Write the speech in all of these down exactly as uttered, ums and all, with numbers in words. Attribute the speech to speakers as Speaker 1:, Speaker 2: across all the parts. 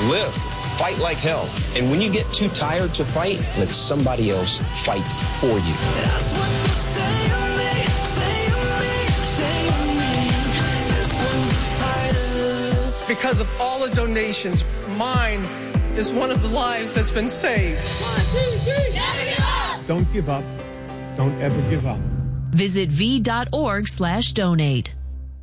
Speaker 1: Live. Fight like hell. And when you get too tired to fight, let somebody else fight for you.
Speaker 2: That's what you say to me, say to me, say to me. This one's a fighter. Because of all the donations, mine is one of the lives that's been saved. One, two, three. Never give up.
Speaker 3: Don't give up. Don't ever give up.
Speaker 4: Visit v.org slash donate.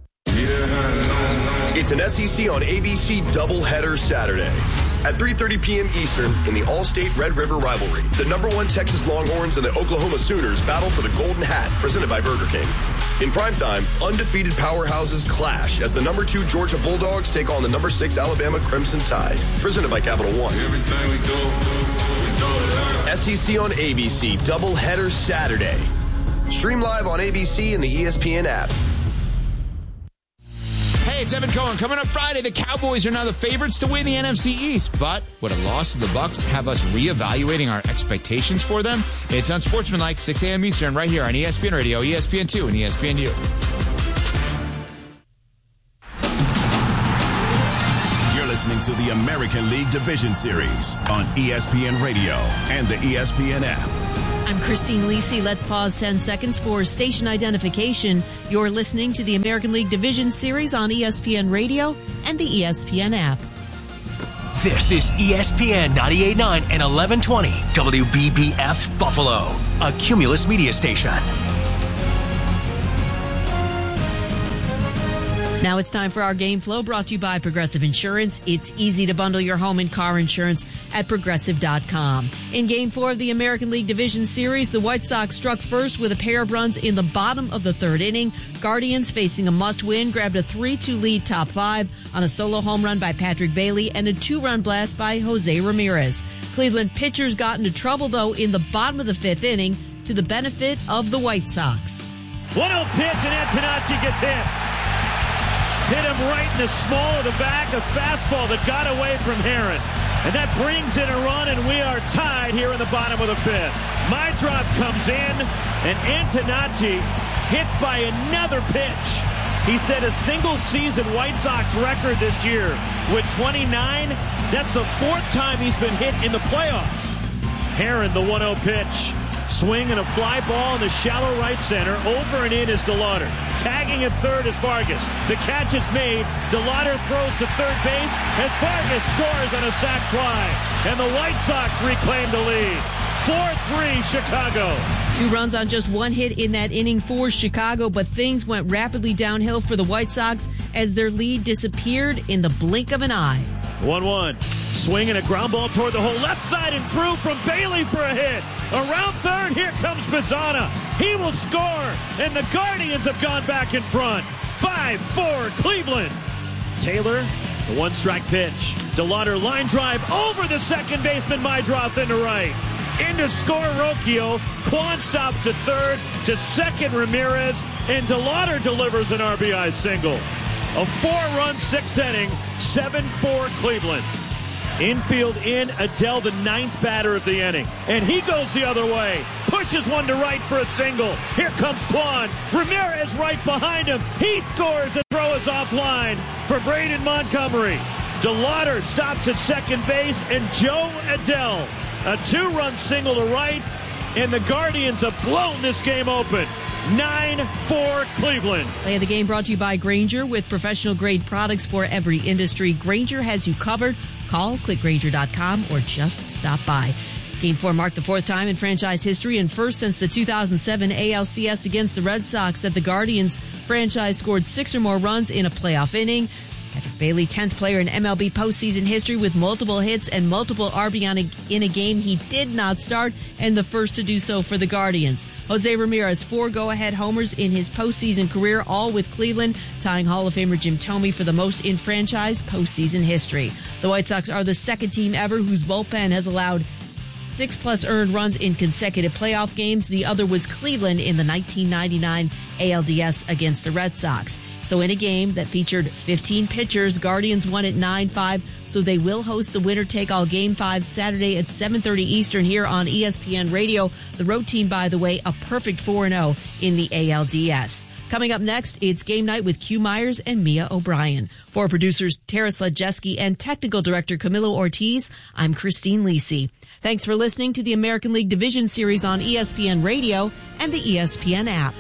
Speaker 5: It's an S E C on A B C doubleheader Saturday. At three thirty p.m. Eastern in the All-State Red River rivalry, the number one Texas Longhorns and the Oklahoma Sooners battle for the Golden Hat, presented by Burger King. In primetime, undefeated powerhouses clash as the number two Georgia Bulldogs take on the number six Alabama Crimson Tide, presented by Capital One. Everything we do, we do it. S E C on A B C doubleheader Saturday. Stream live on A B C and the E S P N app.
Speaker 6: Hey, it's Evan Cohen. Coming up Friday, the Cowboys are now the favorites to win the N F C East. But would a loss to the Bucs have us reevaluating our expectations for them? It's Unsportsmanlike, six a.m. Eastern, right here on E S P N Radio, E S P N two, and E S P N U.
Speaker 7: You're listening to the American League Division Series on E S P N Radio and the E S P N app.
Speaker 4: I'm Christine Lisi. Let's pause ten seconds for station identification. You're listening to the American League Division Series on E S P N Radio and the E S P N app.
Speaker 8: This is E S P N ninety-eight point nine and eleven twenty W B B F Buffalo, a Cumulus media station.
Speaker 4: Now it's time for our Game Flow, brought to you by Progressive Insurance. It's easy to bundle your home and car insurance at Progressive dot com. In Game four of the American League Division Series, the White Sox struck first with a pair of runs in the bottom of the third inning. Guardians, facing a must-win, grabbed a three two lead top five on a solo home run by Patrick Bailey and a two-run blast by Jose Ramirez. Cleveland pitchers got into trouble, though, in the bottom of the fifth inning to the benefit of the White Sox.
Speaker 9: one oh pitch and Antonacci gets hit. Hit him right in the small of the back, a fastball that got away from Herron. And that brings in a run, and we are tied here in the bottom of the fifth. Meidroth comes in, and Antonacci hit by another pitch. He set a single-season White Sox record this year with twenty-nine. That's the fourth time he's been hit in the playoffs. Herron, the one oh pitch. Swing and a fly ball in the shallow right center. Over and in is DeLauder. Tagging at third is Vargas. The catch is made. DeLauder throws to third base as Vargas scores on a sac fly. And the White Sox reclaim the lead. four three Chicago.
Speaker 4: Two runs on just one hit in that inning for Chicago, but things went rapidly downhill for the White Sox as their lead disappeared in the blink of an eye.
Speaker 9: one one. Swing and a ground ball toward the hole left side and through from Bailey for a hit. Around third, here comes Bazzana. He will score, and the Guardians have gone back in front. five four Cleveland. Taylor, the one-strike pitch. DeLauder line drive over the second baseman, Meidroth into right. Into score Rocchio. Kwan stops at third. To second, Ramirez. And DeLauder delivers an R B I single. A four-run sixth inning, seven four Cleveland. Infield in, Adell, the ninth batter of the inning. And he goes the other way. Pushes one to right for a single. Here comes Kwan. Ramirez right behind him. He scores. A throw is offline for Braden Montgomery. DeLauder stops at second base, and Joe Adell, a two-run single to right, and the Guardians have blown this game open. nine four Cleveland.
Speaker 4: Play of the game brought to you by Grainger. With professional-grade products for every industry, Grainger has you covered. Call, click Grainger dot com, or just stop by. Game four marked the fourth time in franchise history and first since the two thousand seven A L C S against the Red Sox that the Guardians franchise scored six or more runs in a playoff inning. Patrick Bailey, tenth player in M L B postseason history with multiple hits and multiple R B I in a game he did not start, and the first to do so for the Guardians. Jose Ramirez, four go-ahead homers in his postseason career, all with Cleveland, tying Hall of Famer Jim Thome for the most in franchise postseason history. The White Sox are the second team ever whose bullpen has allowed six-plus earned runs in consecutive playoff games. The other was Cleveland in the nineteen ninety-nine A L D S against the Red Sox. So in a game that featured fifteen pitchers, Guardians won at nine five, so they will host the winner-take-all Game five Saturday at seven thirty Eastern here on E S P N Radio. The road team, by the way, a perfect four and oh in the A L D S. Coming up next, it's Game Night with Q Myers and Mia O'Brien. For producers Tara Sledjeski and technical director Camilo Ortiz, I'm Christine Lisi. Thanks for listening to the American League Division Series on E S P N Radio and the E S P N app.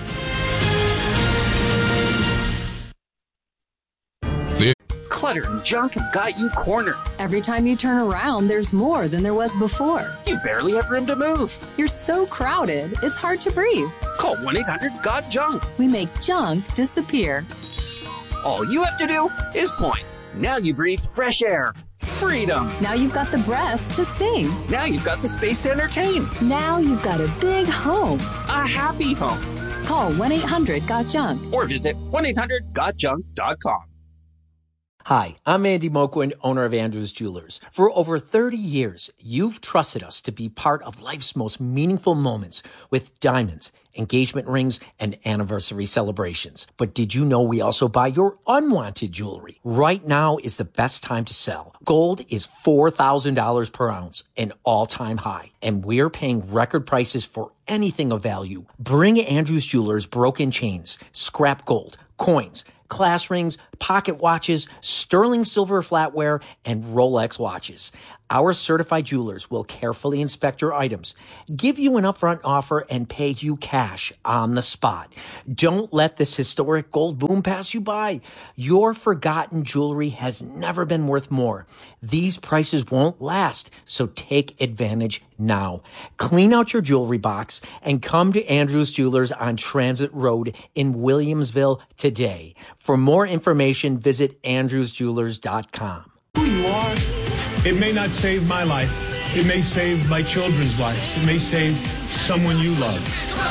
Speaker 10: Clutter and junk have got you cornered.
Speaker 11: Every time you turn around, there's more than there was before.
Speaker 10: You barely have room to move.
Speaker 11: You're so crowded, it's hard to breathe.
Speaker 10: Call one eight hundred got junk.
Speaker 11: We make junk disappear.
Speaker 10: All you have to do is point. Now you breathe fresh air. Freedom.
Speaker 11: Now you've got the breath to sing.
Speaker 10: Now you've got the space to entertain.
Speaker 11: Now you've got a big home.
Speaker 10: A happy home.
Speaker 11: Call one eight hundred got junk.
Speaker 10: Or visit one eight hundred got junk dot com.
Speaker 12: Hi, I'm Andy Moquin, owner of Andrews Jewelers. For over thirty years, you've trusted us to be part of life's most meaningful moments with diamonds, engagement rings, and anniversary celebrations. But did you know we also buy your unwanted jewelry? Right now is the best time to sell. Gold is four thousand dollars per ounce, an all-time high, and we're paying record prices for anything of value. Bring Andrews Jewelers broken chains, scrap gold, coins, class rings, pocket watches, sterling silver flatware, and Rolex watches. Our certified jewelers will carefully inspect your items, give you an upfront offer, and pay you cash on the spot. Don't let this historic gold boom pass you by. Your forgotten jewelry has never been worth more. These prices won't last, so take advantage now. Clean out your jewelry box and come to Andrews Jewelers on Transit Road in Williamsville today. For more information, visit andrews jewelers dot com.
Speaker 3: Who you are, it may not save my life. It may save my children's lives. It may save someone you love.